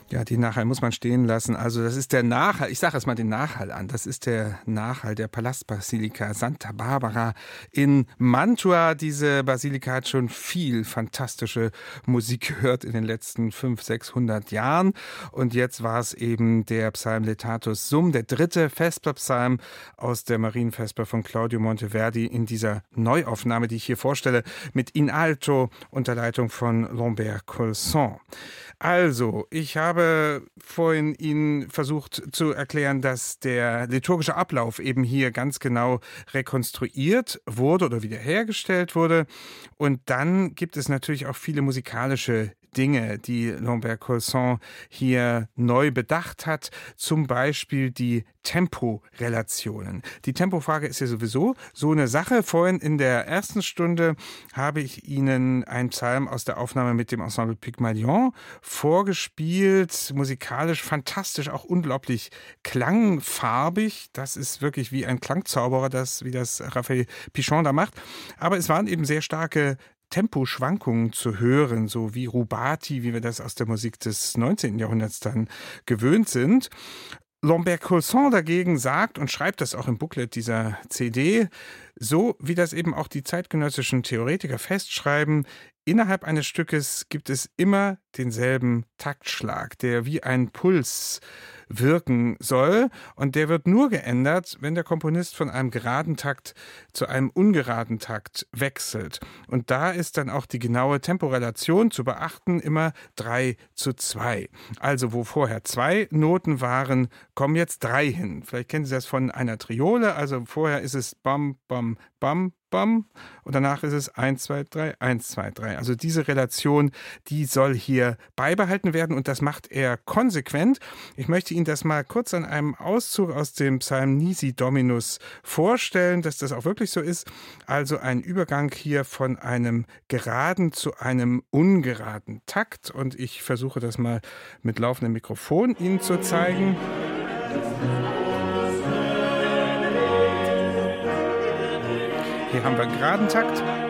Ja, den Nachhall muss man stehen lassen. Also das ist der Nachhall, ich sage jetzt mal den Nachhall an, das ist der Nachhall der Palastbasilika Santa Barbara in Mantua. Diese Basilika hat schon viel fantastische Musik gehört in den letzten 500, 600 Jahren. Und jetzt war es eben der Psalm Letatus Sum, der dritte Vesperpsalm aus der Marienvesper von Claudio Monteverdi in dieser Neuaufnahme, die ich hier vorstelle, mit In Alto unter Leitung von Lambert Colson. Also, ich habe vorhin Ihnen versucht zu erklären, dass der liturgische Ablauf eben hier ganz genau rekonstruiert wurde oder wiederhergestellt wurde. Und dann gibt es natürlich auch viele musikalische Dinge, die Lambert Colson hier neu bedacht hat, zum Beispiel die Temporelationen. Die Tempofrage ist ja sowieso so eine Sache. Vorhin in der ersten Stunde habe ich Ihnen einen Psalm aus der Aufnahme mit dem Ensemble Pygmalion vorgespielt. Musikalisch fantastisch, auch unglaublich klangfarbig. Das ist wirklich wie ein Klangzauberer, wie das Raphael Pichon da macht. Aber es waren eben sehr starke Temposchwankungen zu hören, so wie Rubati, wie wir das aus der Musik des 19. Jahrhunderts dann gewöhnt sind. Lambert Colson dagegen sagt und schreibt das auch im Booklet dieser CD, so wie das eben auch die zeitgenössischen Theoretiker festschreiben, innerhalb eines Stückes gibt es immer denselben Taktschlag, der wie ein Puls wirken soll. Und der wird nur geändert, wenn der Komponist von einem geraden Takt zu einem ungeraden Takt wechselt. Und da ist dann auch die genaue Temporelation zu beachten, immer 3:2. Also wo vorher 2 Noten waren, kommen jetzt 3 hin. Vielleicht kennen Sie das von einer Triole. Also vorher ist es Bam, Bam, Bam, Bam und danach ist es 1, 2, 3, 1, 2, 3. Also diese Relation, die soll hier beibehalten werden und das macht er konsequent. Ich möchte Ihnen das mal kurz an einem Auszug aus dem Psalm Nisi Dominus vorstellen, dass das auch wirklich so ist. Also ein Übergang hier von einem geraden zu einem ungeraden Takt und ich versuche das mal mit laufendem Mikrofon Ihnen zu zeigen. Hier haben wir einen geraden Takt.